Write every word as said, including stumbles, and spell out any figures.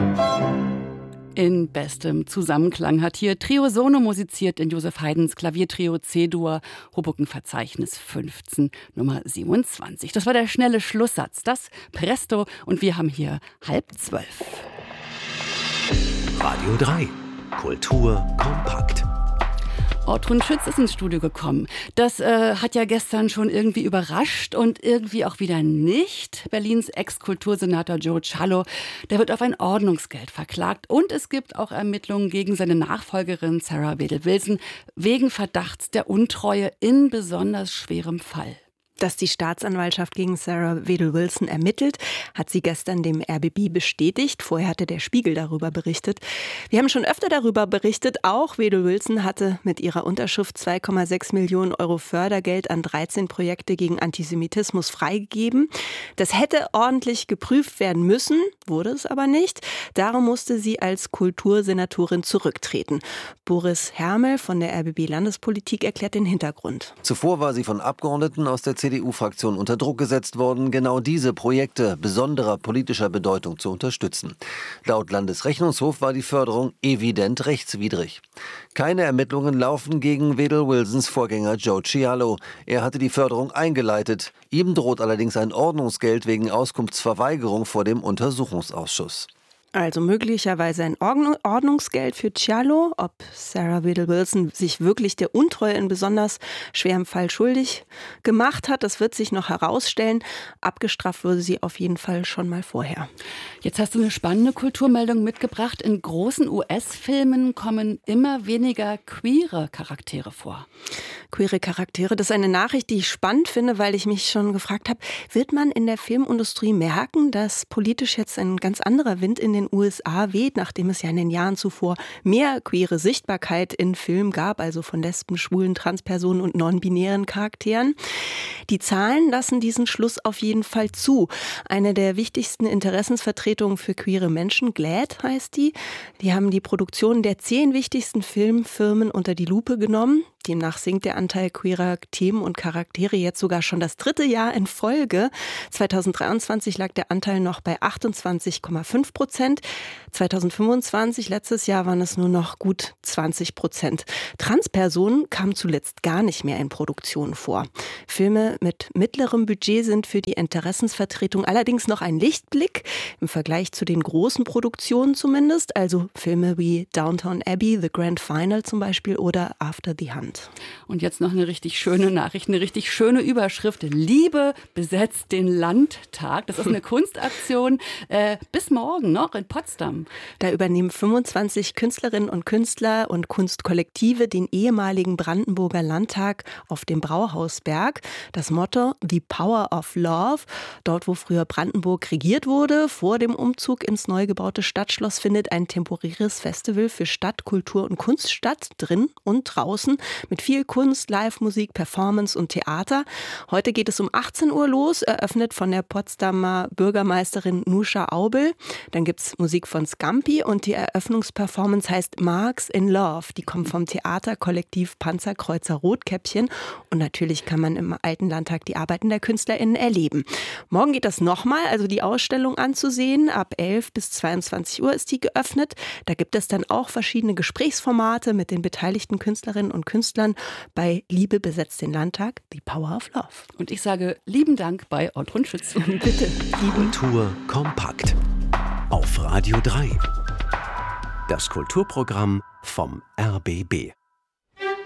In bestem Zusammenklang hat hier Trio Sono musiziert in Josef Haydns Klaviertrio C-Dur, Hoboken-Verzeichnis fünfzehn, Nummer siebenundzwanzig. Das war der schnelle Schlusssatz, das Presto, und wir haben hier halb zwölf. Radio drei, Kultur kompakt. Ortrun Schütz ist ins Studio gekommen. Das äh, hat ja gestern schon irgendwie überrascht und irgendwie auch wieder nicht. Berlins Ex-Kultursenator Joe Cialo, der wird auf ein Ordnungsgeld verklagt. Und es gibt auch Ermittlungen gegen seine Nachfolgerin Sarah Wedel-Wilson wegen Verdachts der Untreue in besonders schwerem Fall. Dass die Staatsanwaltschaft gegen Sarah Wedel-Wilson ermittelt, hat sie gestern dem R B B bestätigt. Vorher hatte der Spiegel darüber berichtet. Wir haben schon öfter darüber berichtet. Auch Wedel-Wilson hatte mit ihrer Unterschrift zwei Komma sechs Millionen Euro Fördergeld an dreizehn Projekte gegen Antisemitismus freigegeben. Das hätte ordentlich geprüft werden müssen, wurde es aber nicht. Darum musste sie als Kultursenatorin zurücktreten. Boris Hermel von der R B B-Landespolitik erklärt den Hintergrund. Zuvor war sie von Abgeordneten aus der C D U-Fraktion unter Druck gesetzt worden, genau diese Projekte besonderer politischer Bedeutung zu unterstützen. Laut Landesrechnungshof war die Förderung evident rechtswidrig. Keine Ermittlungen laufen gegen Wedel-Wilsons Vorgänger Joe Cialo. Er hatte die Förderung eingeleitet. Ihm droht allerdings ein Ordnungsgeld wegen Auskunftsverweigerung vor dem Untersuchungsausschuss. Also möglicherweise ein Ordnungsgeld für Cialo. Ob Sarah Wedel-Wilson sich wirklich der Untreue in besonders schwerem Fall schuldig gemacht hat, das wird sich noch herausstellen. Abgestraft wurde sie auf jeden Fall schon mal vorher. Jetzt hast du eine spannende Kulturmeldung mitgebracht. In großen U S-Filmen kommen immer weniger queere Charaktere vor. Queere Charaktere, das ist eine Nachricht, die ich spannend finde, weil ich mich schon gefragt habe, wird man in der Filmindustrie merken, dass politisch jetzt ein ganz anderer Wind in den U S A weht, nachdem es ja in den Jahren zuvor mehr queere Sichtbarkeit in Filmen gab, also von Lesben, Schwulen, Transpersonen und non-binären Charakteren. Die Zahlen lassen diesen Schluss auf jeden Fall zu. Eine der wichtigsten Interessensvertretungen für queere Menschen, GLAAD heißt die, die haben die Produktion der zehn wichtigsten Filmfirmen unter die Lupe genommen. Demnach sinkt der Anteil queerer Themen und Charaktere jetzt sogar schon das dritte Jahr in Folge. zweitausenddreiundzwanzig lag der Anteil noch bei achtundzwanzig Komma fünf Prozent. zweitausendfünfundzwanzig, letztes Jahr, waren es nur noch gut zwanzig Prozent. Transpersonen kamen zuletzt gar nicht mehr in Produktionen vor. Filme mit mittlerem Budget sind für die Interessensvertretung allerdings noch ein Lichtblick, im Vergleich zu den großen Produktionen zumindest. Also Filme wie Downton Abbey, The Grand Final zum Beispiel oder After the Hunt. Und jetzt noch eine richtig schöne Nachricht, eine richtig schöne Überschrift. Liebe besetzt den Landtag. Das ist eine Kunstaktion äh, bis morgen noch in Potsdam. Da übernehmen fünfundzwanzig Künstlerinnen und Künstler und Kunstkollektive den ehemaligen Brandenburger Landtag auf dem Brauhausberg. Das Motto: The Power of Love. Dort, wo früher Brandenburg regiert wurde, vor dem Umzug ins neu gebaute Stadtschloss, findet ein temporäres Festival für Stadt, Kultur und Kunst statt, drin und draußen, mit viel Kunst, Live-Musik, Performance und Theater. Heute geht es um achtzehn Uhr los, eröffnet von der Potsdamer Bürgermeisterin Nuscha Aubel. Dann gibt es Musik von Scampi und die Eröffnungsperformance heißt Marks in Love. Die kommt vom Theaterkollektiv Panzerkreuzer Rotkäppchen. Und natürlich kann man im Alten Landtag die Arbeiten der KünstlerInnen erleben. Morgen geht das nochmal, also die Ausstellung anzusehen. Ab elf bis zweiundzwanzig Uhr ist die geöffnet. Da gibt es dann auch verschiedene Gesprächsformate mit den beteiligten Künstlerinnen und Künstlern bei Liebe besetzt den Landtag, The Power of Love. Und ich sage lieben Dank bei Ortrun Schütz. Bitte. Kultur kompakt. Auf Radio drei. Das Kulturprogramm vom R B B.